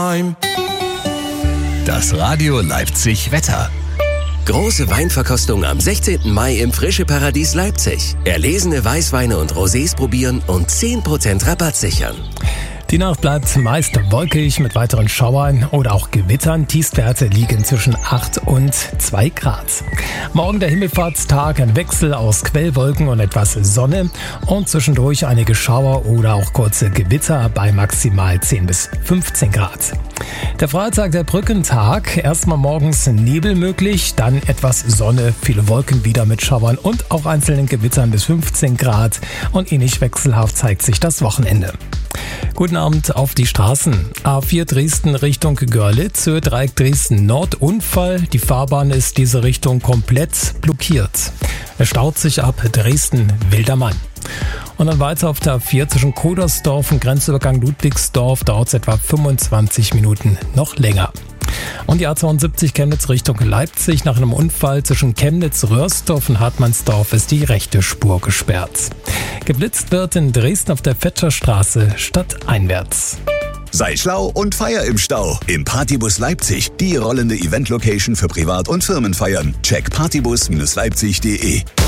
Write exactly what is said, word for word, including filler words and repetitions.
time. Das Radio Leipzig Wetter. Große Weinverkostung am sechzehnten Mai im Frische Paradies Leipzig. Erlesene Weißweine und Rosés probieren und zehn Prozent Rabatt sichern. Die Nacht bleibt meist wolkig mit weiteren Schauern oder auch Gewittern. Tiefstwerte liegen zwischen acht und zwei Grad. Morgen der Himmelfahrtstag, ein Wechsel aus Quellwolken und etwas Sonne und zwischendurch einige Schauer oder auch kurze Gewitter bei maximal zehn bis fünfzehn Grad. Der Freitag, der Brückentag, erstmal morgens Nebel möglich, dann etwas Sonne, viele Wolken wieder mit Schauern und auch einzelnen Gewittern bis fünfzehn Grad und ähnlich wechselhaft zeigt sich das Wochenende. Guten Abend auf die Straßen. A vier Dresden Richtung Görlitz, Höhe Dreieck Dresden Nord, Unfall. Die Fahrbahn ist diese Richtung komplett blockiert. Es staut sich ab Dresden-Wildermann. Und dann weiter auf der A vier zwischen Kodersdorf und Grenzübergang Ludwigsdorf, dauert es etwa fünfundzwanzig Minuten noch länger. Und die A zweiundsiebzig Chemnitz Richtung Leipzig, nach einem Unfall zwischen Chemnitz-Röhrsdorf und Hartmannsdorf ist die rechte Spur gesperrt. Geblitzt wird in Dresden auf der Fetscherstraße stadteinwärts. Sei schlau und feier im Stau. Im Partybus Leipzig, die rollende Event-Location für Privat- und Firmenfeiern. Check partybus Leipzig punkt de.